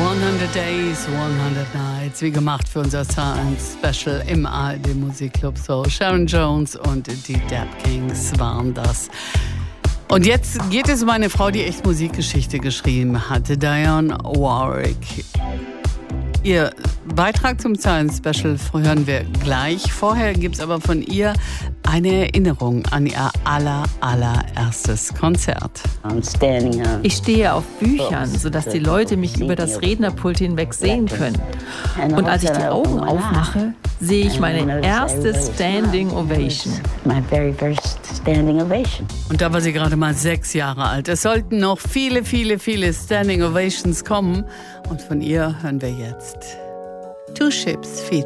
100 Days, 100 Nights, wie gemacht für unser Science-Special im ARD Musikclub. So, Sharon Jones und die Dap Kings waren das. Und jetzt geht es um eine Frau, die echt Musikgeschichte geschrieben hatte, Dionne Warwick. Ihr Beitrag zum Science-Special hören wir gleich. Vorher gibt es aber von ihr eine Erinnerung an ihr allererstes Konzert. Ich stehe auf Büchern, sodass die Leute mich über das Rednerpult hinweg sehen können. Und als ich die Augen aufmache, sehe ich meine erste Standing Ovation. Und da war sie gerade mal 6 Jahre alt. Es sollten noch viele Standing Ovations kommen. Und von ihr hören wir jetzt Two Ships featuring